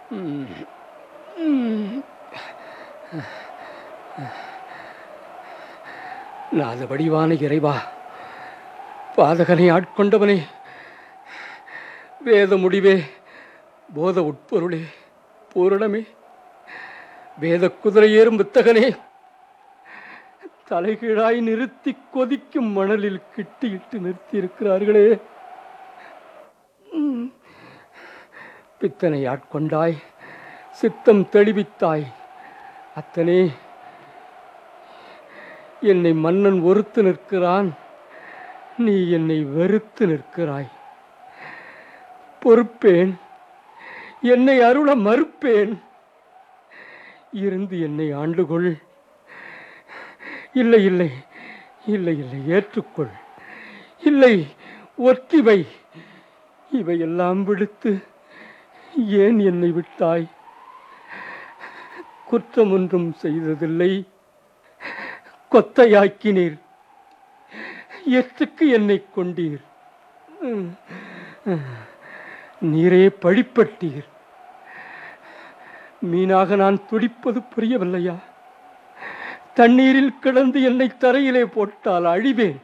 ம், ம். நாத வடிவான இறைவா, பாதகனை ஆட்கொண்டவனே, வேத முடிவே, போத உட்பொருளே, பூரணமே, வேத குதிரை ஏறும் வித்தகனே, தலைகீழாய் நிறுத்தி கொதிக்கும் மணலில் கிட்டியிட்டு நிறுத்தியிருக்கிறார்களே. பித்தனை ஆட்கொண்டாய், சித்தம் தெளிவித்தாய். அத்தனே, என்னை மன்னன் ஒருத்து நிற்கிறான், நீ என்னை வெறுத்து நிற்கிறாய். பொறுப்பேன், என்னை அருள மறுப்பேன். இருந்து என்னை ஆண்டுகொள். இல்லை இல்லை இல்லை இல்லை, ஏற்றுக்கொள். இல்லை, ஒத்திவை. இவையெல்லாம் விடுத்து ஏன் என்னை விட்டாய்? குற்றம் ஒன்றும் செய்ததில்லை, கொத்தையாக்கினீர். எத்துக்கு என்னை கொண்டீர்? நீரே பழிப்பட்டீர். மீனாக நான் துடிப்பது புரியவில்லையா? தண்ணீரில் கிடந்து என்னை தரையிலே போட்டால் அழிவேன்.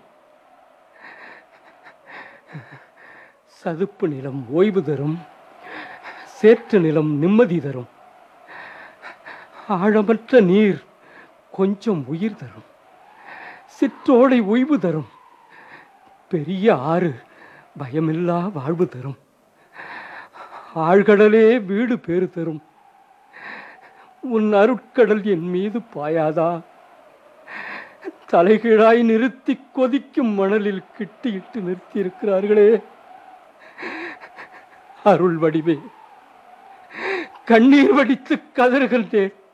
சதுப்பு நிலம் ஓய்வு தரும், சேற்று நிலம் நிம்மதி தரும். ஆழமற்ற நீர் கொஞ்சம் உயிர் தரும். சிற்றோடை ஓய்வு தரும். பெரிய ஆறு பயமில்லா வாழ்வு தரும். ஆழ்கடலே வீடு பேறு தரும். உன் அருட்கடல் என் மீது பாயாதா? தலைகீழாய் நிறுத்தி கொதிக்கும் மணலில் கிட்டியிட்டு நிறுத்தியிருக்கிறார்களே. அருள் வடிவே, கண்ணீர் வடித்து கதறுகின்றேன்.